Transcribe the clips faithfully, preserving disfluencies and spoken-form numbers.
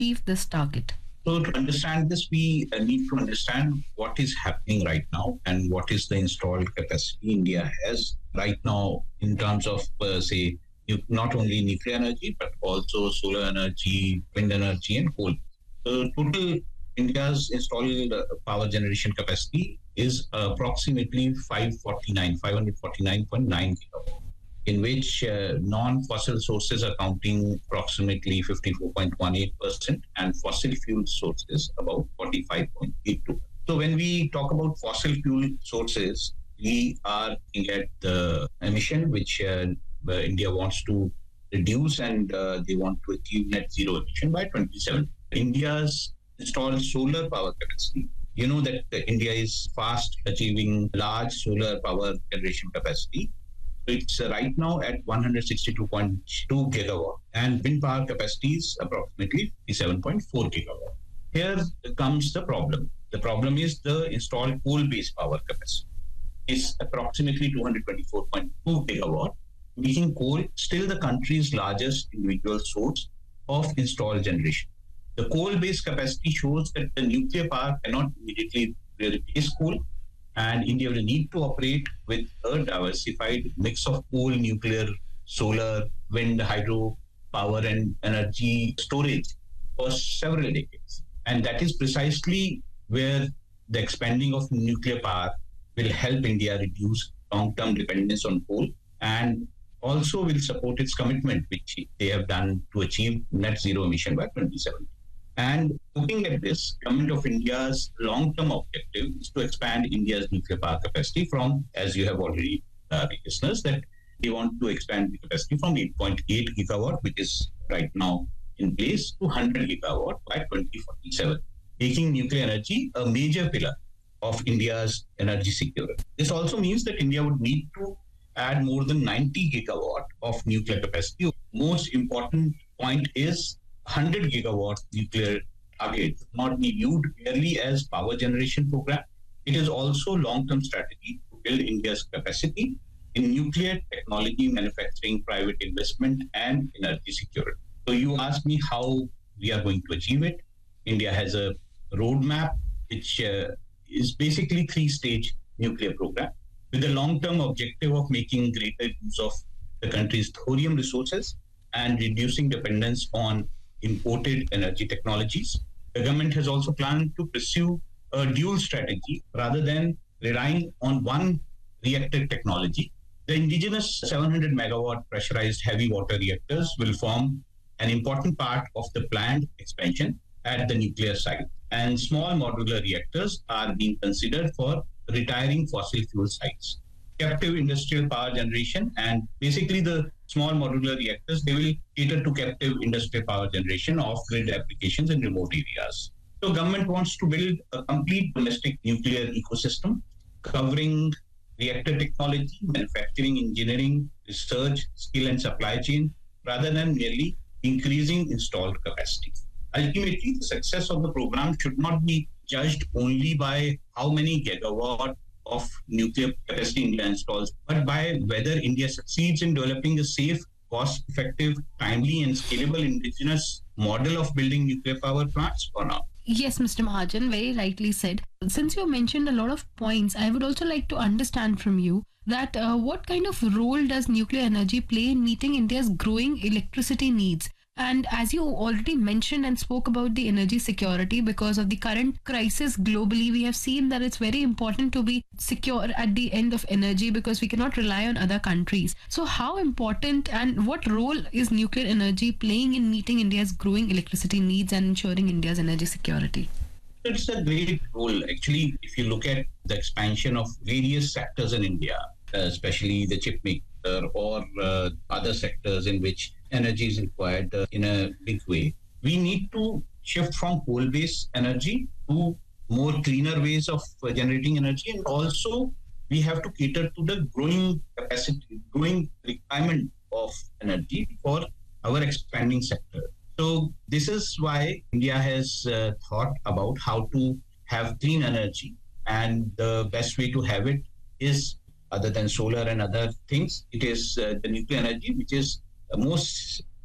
achieve this target? So to understand this, we uh, need to understand what is happening right now and what is the installed capacity India has right now in terms of, uh, say, nu- not only nuclear energy, but also solar energy, wind energy, and coal. So total India's installed uh, power generation capacity is approximately five forty-nine, five forty-nine point nine gigawatts, in which uh, non-fossil sources accounting approximately fifty-four point one eight percent and fossil fuel sources about forty-five point eight two percent. So when we talk about fossil fuel sources, we are looking at the emission which uh, uh, India wants to reduce, and uh, they want to achieve net zero emission by twenty seventy. India's installed solar power capacity, you know that uh, India is fast achieving large solar power generation capacity. It's uh, right now at one hundred sixty-two point two gigawatt, and wind power capacity is approximately fifty-seven point four gigawatt. Here comes the problem. The problem is the installed coal-based power capacity is approximately two hundred twenty-four point two gigawatt, making coal still the country's largest individual source of installed generation. The coal-based capacity shows that the nuclear power cannot immediately replace coal, and India will need to operate with a diversified mix of coal, nuclear, solar, wind, hydro power, and energy storage for several decades. And that is precisely where the expanding of nuclear power will help India reduce long-term dependence on coal, and also will support its commitment, which they have done to achieve net zero emission by twenty seventy. And looking at this, Government of India's long-term objective is to expand India's nuclear power capacity from, as you have already uh, listeners, that they want to expand the capacity from eight point eight gigawatt, which is right now in place, to one hundred gigawatt by twenty forty-seven, making nuclear energy a major pillar of India's energy security. This also means that India would need to add more than ninety gigawatt of nuclear capacity. Most important point is one hundred gigawatt nuclear target not be viewed merely as power generation program. It is also long-term strategy to build India's capacity in nuclear technology, manufacturing, private investment, and energy security. So you asked me how we are going to achieve it. India has a roadmap which uh, is basically three-stage nuclear program with the long-term objective of making greater use of the country's thorium resources and reducing dependence on imported energy technologies. The government has also planned to pursue a dual strategy rather than relying on one reactor technology. The indigenous seven hundred megawatt pressurized heavy water reactors will form an important part of the planned expansion at the nuclear site. And small modular reactors are being considered for retiring fossil fuel sites. Captive industrial power generation, and basically the small modular reactors, they will cater to captive industrial power generation of grid applications in remote areas. So government wants to build a complete domestic nuclear ecosystem covering reactor technology, manufacturing, engineering, research, skill and supply chain, rather than merely increasing installed capacity. Ultimately, the success of the program should not be judged only by how many gigawatt of nuclear capacity India installs, but by whether India succeeds in developing a safe, cost-effective, timely, and scalable indigenous model of building nuclear power plants or not. Yes, Mister Mahajan, very rightly said. Since you mentioned a lot of points, I would also like to understand from you that uh, what kind of role does nuclear energy play in meeting India's growing electricity needs? And as you already mentioned and spoke about the energy security, because of the current crisis globally, we have seen that it's very important to be secure at the end of energy because we cannot rely on other countries. So how important and what role is nuclear energy playing in meeting India's growing electricity needs and ensuring India's energy security? It's a great role. Actually, if you look at the expansion of various sectors in India, uh, especially the chip maker or uh, other sectors in which energy is required uh, in a big way, we need to shift from coal-based energy to more cleaner ways of uh, generating energy, and also we have to cater to the growing capacity, growing requirement of energy for our expanding sector. So this is why India has uh, thought about how to have clean energy, and the best way to have it is, other than solar and other things, it is uh, the nuclear energy, which is most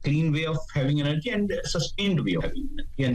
clean way of having energy and a sustained way of having energy. And